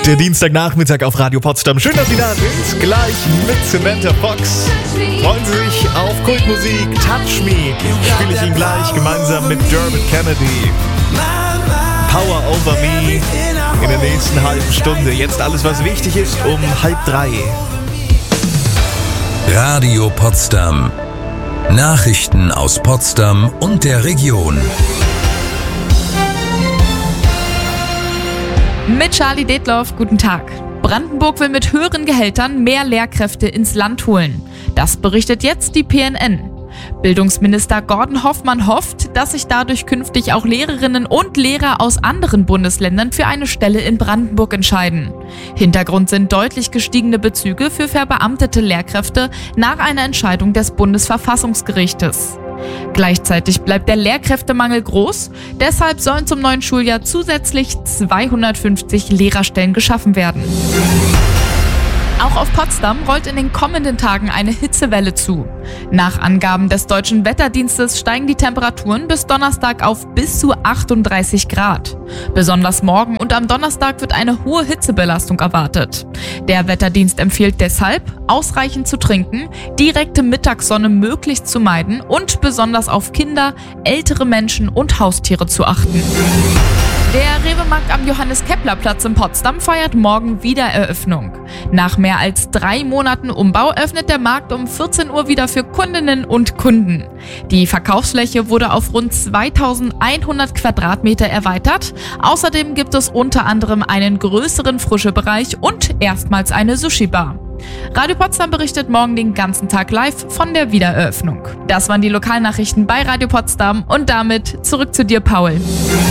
Der Dienstagnachmittag auf Radio Potsdam. Schön, dass Sie da sind. Gleich mit Samantha Fox. Freuen Sie sich auf Kultmusik. Touch Me spiele ich Ihnen gleich gemeinsam mit Dermot Kennedy. Power Over Me in der nächsten halben Stunde. Jetzt alles, was wichtig ist, um 2:30. Radio Potsdam. Nachrichten aus Potsdam und der Region. Mit Charlie Detloff, guten Tag. Brandenburg will mit höheren Gehältern mehr Lehrkräfte ins Land holen. Das berichtet jetzt die PNN. Bildungsminister Gordon Hoffmann hofft, dass sich dadurch künftig auch Lehrerinnen und Lehrer aus anderen Bundesländern für eine Stelle in Brandenburg entscheiden. Hintergrund sind deutlich gestiegene Bezüge für verbeamtete Lehrkräfte nach einer Entscheidung des Bundesverfassungsgerichtes. Gleichzeitig bleibt der Lehrkräftemangel groß, deshalb sollen zum neuen Schuljahr zusätzlich 250 Lehrerstellen geschaffen werden. Auch auf Potsdam rollt in den kommenden Tagen eine Hitzewelle zu. Nach Angaben des Deutschen Wetterdienstes steigen die Temperaturen bis Donnerstag auf bis zu 38 Grad. Besonders morgen und am Donnerstag wird eine hohe Hitzebelastung erwartet. Der Wetterdienst empfiehlt deshalb, ausreichend zu trinken, direkte Mittagssonne möglichst zu meiden und besonders auf Kinder, ältere Menschen und Haustiere zu achten. Der Rewe-Markt am Johannes-Kepler-Platz in Potsdam feiert morgen Wiedereröffnung. Nach mehr als 3 Monaten Umbau öffnet der Markt um 14 Uhr wieder für Kundinnen und Kunden. Die Verkaufsfläche wurde auf rund 2100 Quadratmeter erweitert. Außerdem gibt es unter anderem einen größeren Frischebereich und erstmals eine Sushi-Bar. Radio Potsdam berichtet morgen den ganzen Tag live von der Wiedereröffnung. Das waren die Lokalnachrichten bei Radio Potsdam und damit zurück zu dir, Paul.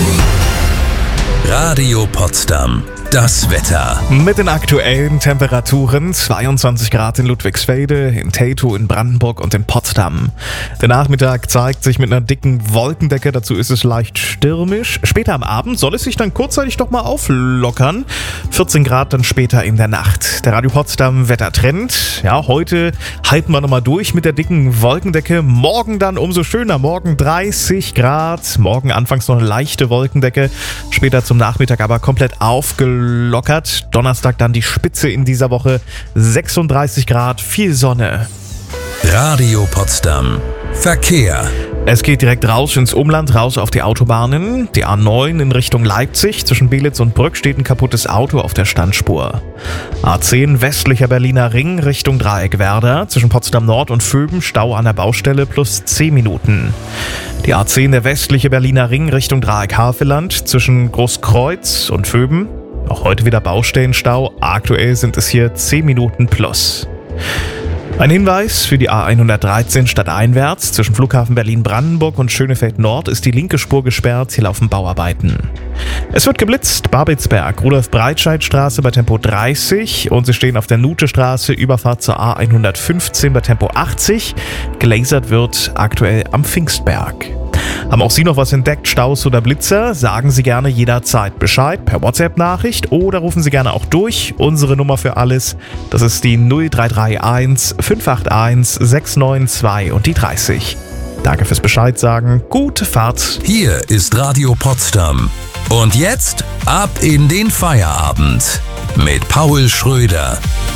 Radio Potsdam. Das Wetter. Mit den aktuellen Temperaturen 22 Grad in Ludwigsfelde, in Tetow, in Brandenburg und in Potsdam. Der Nachmittag zeigt sich mit einer dicken Wolkendecke, dazu ist es leicht stürmisch. Später am Abend soll es sich dann kurzzeitig doch mal auflockern. 14 Grad dann später in der Nacht. Der Radio Potsdam Wettertrend. Ja, heute halten wir nochmal durch mit der dicken Wolkendecke. Morgen dann umso schöner. Morgen 30 Grad. Morgen anfangs noch eine leichte Wolkendecke. Später zum Nachmittag aber komplett aufgelockert. Donnerstag dann die Spitze in dieser Woche, 36 Grad, viel Sonne. Radio Potsdam. Verkehr. Es geht direkt raus ins Umland, raus auf die Autobahnen. Die A9 in Richtung Leipzig. Zwischen Belitz und Brück steht ein kaputtes Auto auf der Standspur. A10 westlicher Berliner Ring Richtung Dreieck Werder. Zwischen Potsdam Nord und Vöben Stau an der Baustelle plus 10 Minuten. Die A10 der westliche Berliner Ring Richtung Dreieck Havelland. Zwischen Großkreuz und Vöben. Auch heute wieder Baustellenstau. Aktuell sind es hier 10 Minuten plus. Ein Hinweis für die A113 stadteinwärts. Zwischen Flughafen Berlin-Brandenburg und Schönefeld Nord ist die linke Spur gesperrt. Hier laufen Bauarbeiten. Es wird geblitzt. Babelsberg, Rudolf-Breitscheid-Straße bei Tempo 30 und Sie stehen auf der Nutestraße, Überfahrt zur A115 bei Tempo 80. Gelasert wird aktuell am Pfingstberg. Haben auch Sie noch was entdeckt, Staus oder Blitzer? Sagen Sie gerne jederzeit Bescheid per WhatsApp-Nachricht oder rufen Sie gerne auch durch. Unsere Nummer für alles, das ist die 0331 581 692 und die 30. Danke fürs Bescheid sagen. Gute Fahrt. Hier ist Radio Potsdam. Und jetzt ab in den Feierabend mit Paul Schröder.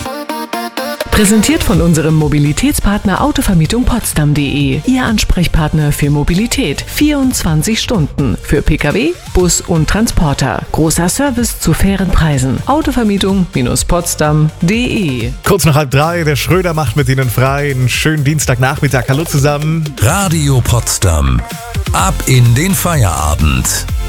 Präsentiert von unserem Mobilitätspartner Autovermietung Potsdam.de. Ihr Ansprechpartner für Mobilität. 24 Stunden. Für Pkw, Bus und Transporter. Großer Service zu fairen Preisen. Autovermietung-potsdam.de. Kurz nach 2:30, der Schröder macht mit Ihnen frei. Einen schönen Dienstagnachmittag. Hallo zusammen. Radio Potsdam. Ab in den Feierabend.